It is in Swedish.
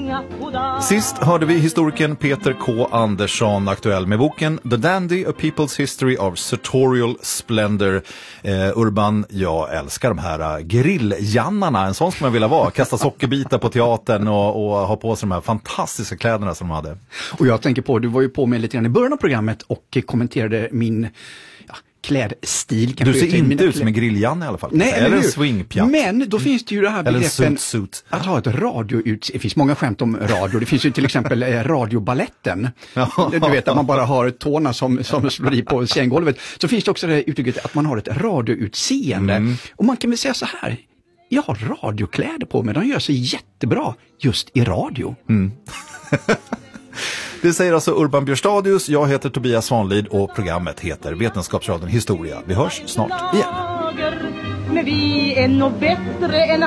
Sist hörde vi historikern Peter K. Andersson, aktuell med boken The Dandy, A People's History of Sartorial Splendor. Urban, jag älskar de här grilljannarna, en sån som jag ville vara. Kasta sockerbitar på teatern och ha på sig de här fantastiska kläderna som de hade. Och jag tänker på, du var ju på mig lite grann i början av programmet och kommenterade min klädstil. Du ser inte ut som en grilljanne i alla fall. Nej, eller en swingpjatt. Men då finns det ju det här begreppen att ha ett radiout. Det finns många skämt om radio. Det finns ju till exempel radiobaletten. Du vet att man bara har tårna som slår i på sänggolvet. Så finns det också det uttrycket att man har ett radioutseende. Och man kan väl säga så här: jag har radiokläder på mig. De gör sig jättebra just i radio. Det säger alltså Urban Björstadius. Jag heter Tobias Svanlid och programmet heter Vetenskapsradion Historia. Vi hörs snart igen. Men vi är nog bättre än